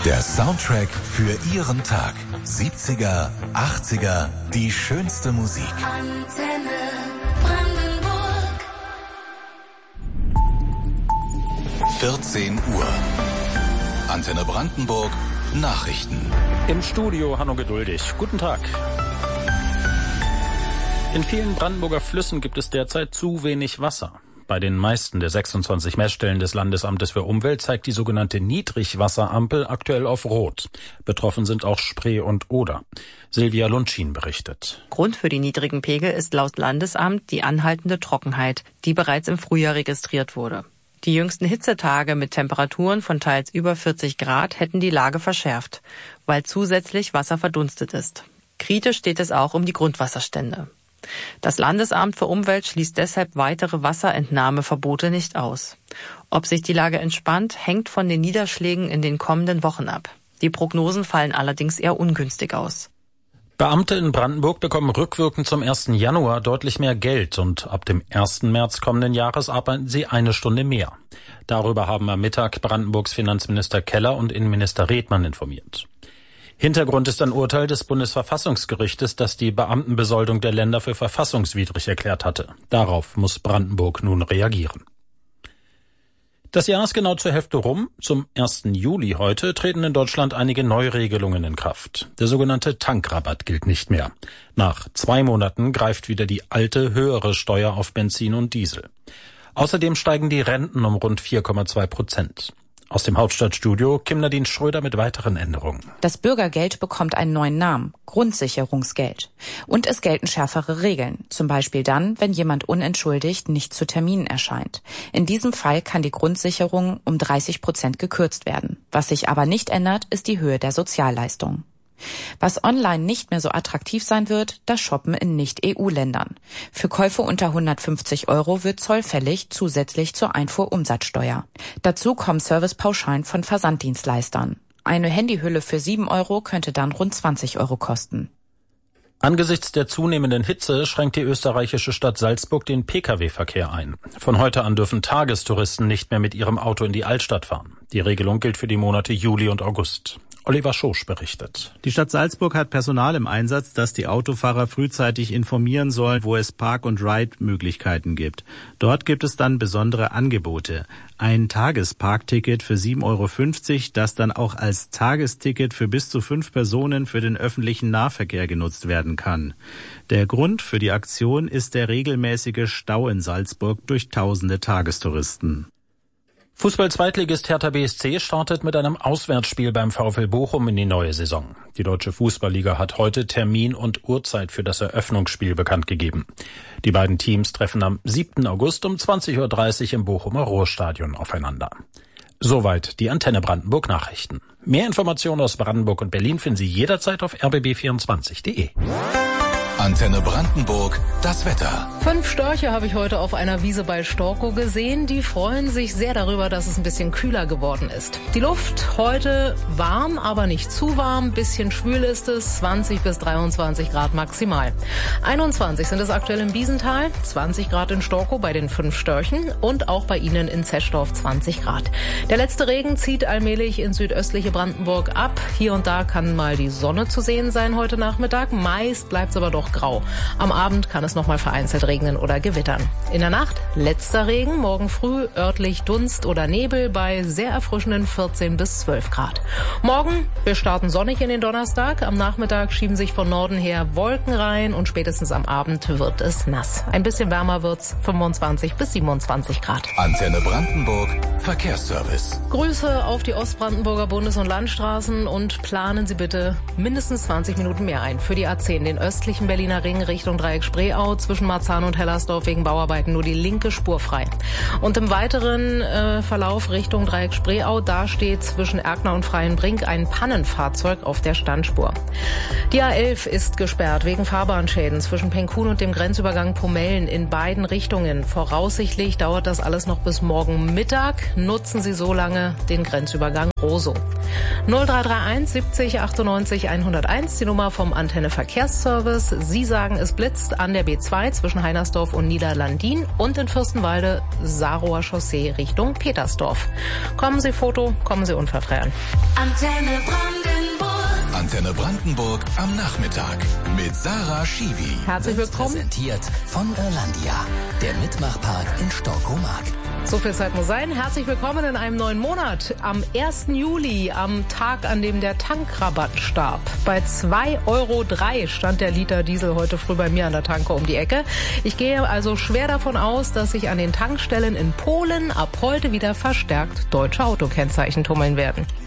Der Soundtrack für Ihren Tag. 70er, 80er, die schönste Musik. Antenne Brandenburg. 14 Uhr. Antenne Brandenburg. Nachrichten. Im Studio Hanno Geduldig. Guten Tag. In vielen Brandenburger Flüssen gibt es derzeit zu wenig Wasser. Bei den meisten der 26 Messstellen des Landesamtes für Umwelt zeigt die sogenannte Niedrigwasserampel aktuell auf Rot. Betroffen sind auch Spree und Oder. Silvia Lundschien berichtet. Grund für die niedrigen Pegel ist laut Landesamt die anhaltende Trockenheit, die bereits im Frühjahr registriert wurde. Die jüngsten Hitzetage mit Temperaturen von teils über 40 Grad hätten die Lage verschärft, weil zusätzlich Wasser verdunstet ist. Kritisch steht es auch um die Grundwasserstände. Das Landesamt für Umwelt schließt deshalb weitere Wasserentnahmeverbote nicht aus. Ob sich die Lage entspannt, hängt von den Niederschlägen in den kommenden Wochen ab. Die Prognosen fallen allerdings eher ungünstig aus. Beamte in Brandenburg bekommen rückwirkend zum 1. Januar deutlich mehr Geld und ab dem 1. März kommenden Jahres arbeiten sie 1 Stunde mehr. Darüber haben am Mittag Brandenburgs Finanzminister Keller und Innenminister Redmann informiert. Hintergrund ist ein Urteil des Bundesverfassungsgerichtes, das die Beamtenbesoldung der Länder für verfassungswidrig erklärt hatte. Darauf muss Brandenburg nun reagieren. Das Jahr ist genau zur Hälfte rum. Zum 1. Juli heute treten in Deutschland einige Neuregelungen in Kraft. Der sogenannte Tankrabatt gilt nicht mehr. Nach 2 Monaten greift wieder die alte, höhere Steuer auf Benzin und Diesel. Außerdem steigen die Renten um rund 4,2%. Aus dem Hauptstadtstudio Kim Nadine Schröder mit weiteren Änderungen. Das Bürgergeld bekommt einen neuen Namen, Grundsicherungsgeld. Und es gelten schärfere Regeln, zum Beispiel dann, wenn jemand unentschuldigt nicht zu Terminen erscheint. In diesem Fall kann die Grundsicherung um 30% gekürzt werden. Was sich aber nicht ändert, ist die Höhe der Sozialleistung. Was online nicht mehr so attraktiv sein wird, das Shoppen in Nicht-EU-Ländern. Für Käufe unter 150 € wird Zoll fällig, zusätzlich zur Einfuhrumsatzsteuer. Dazu kommen Servicepauschalen von Versanddienstleistern. Eine Handyhülle für 7 € könnte dann rund 20 € kosten. Angesichts der zunehmenden Hitze schränkt die österreichische Stadt Salzburg den Pkw-Verkehr ein. Von heute an dürfen Tagestouristen nicht mehr mit ihrem Auto in die Altstadt fahren. Die Regelung gilt für die Monate Juli und August. Oliver Schosch berichtet. Die Stadt Salzburg hat Personal im Einsatz, das die Autofahrer frühzeitig informieren soll, wo es Park- und Ride-Möglichkeiten gibt. Dort gibt es dann besondere Angebote. Ein Tagesparkticket für 7,50 €, das dann auch als Tagesticket für bis zu 5 Personen für den öffentlichen Nahverkehr genutzt werden kann. Der Grund für die Aktion ist der regelmäßige Stau in Salzburg durch tausende Tagestouristen. Fußball-Zweitligist Hertha BSC startet mit einem Auswärtsspiel beim VfL Bochum in die neue Saison. Die Deutsche Fußballliga hat heute Termin und Uhrzeit für das Eröffnungsspiel bekannt gegeben. Die beiden Teams treffen am 7. August um 20:30 Uhr im Bochumer Ruhrstadion aufeinander. Soweit die Antenne Brandenburg Nachrichten. Mehr Informationen aus Brandenburg und Berlin finden Sie jederzeit auf rbb24.de. Antenne Brandenburg, das Wetter. 5 Störche habe ich heute auf einer Wiese bei Storkow gesehen. Die freuen sich sehr darüber, dass es ein bisschen kühler geworden ist. Die Luft heute warm, aber nicht zu warm. Bisschen schwül ist es, 20 bis 23 Grad maximal. 21 sind es aktuell im Biesental, 20 Grad in Storkow bei den 5 Störchen und auch bei Ihnen in Zeschdorf 20 Grad. Der letzte Regen zieht allmählich in südöstliche Brandenburg ab. Hier und da kann mal die Sonne zu sehen sein heute Nachmittag. Meist bleibt es aber doch grau. Am Abend kann es noch mal vereinzelt regnen oder gewittern. In der Nacht letzter Regen, morgen früh örtlich Dunst oder Nebel bei sehr erfrischenden 14 bis 12 Grad. Morgen, wir starten sonnig in den Donnerstag. Am Nachmittag schieben sich von Norden her Wolken rein und spätestens am Abend wird es nass. Ein bisschen wärmer wird's, 25 bis 27 Grad. Antenne Brandenburg, Verkehrsservice. Grüße auf die Ostbrandenburger Bundes- und Landstraßen und planen Sie bitte mindestens 20 Minuten mehr ein für die A10, den östlichen Berliner Ring Richtung Dreieck Spreeau, zwischen Marzahn und Hellersdorf wegen Bauarbeiten nur die linke Spur frei. Und im weiteren Verlauf Richtung Dreieck Spreeau, da steht zwischen Erkner und Freienbrink ein Pannenfahrzeug auf der Standspur. Die A11 ist gesperrt wegen Fahrbahnschäden zwischen Penkun und dem Grenzübergang Pomellen in beiden Richtungen. Voraussichtlich dauert das alles noch bis morgen Mittag. Nutzen Sie so lange den Grenzübergang Rosow. 0331 70 98 101, die Nummer vom Antenne Verkehrsservice. Sie sagen, es blitzt an der B2 zwischen Heinersdorf und Niederlandin und in Fürstenwalde Sarower Chaussee Richtung Petersdorf. Kommen Sie Foto, kommen Sie unverfrären. Antenne Brandenburg. Antenne Brandenburg am Nachmittag mit Sarah Schiwi. Herzlich willkommen. Präsentiert von Irlandia, der Mitmachpark in Stockomark. So viel Zeit muss sein. Herzlich willkommen in einem neuen Monat. Am 1. Juli, am Tag, an dem der Tankrabatt starb. Bei 2,03 € stand der Liter Diesel heute früh bei mir an der Tanke um die Ecke. Ich gehe also schwer davon aus, dass sich an den Tankstellen in Polen ab heute wieder verstärkt deutsche Autokennzeichen tummeln werden.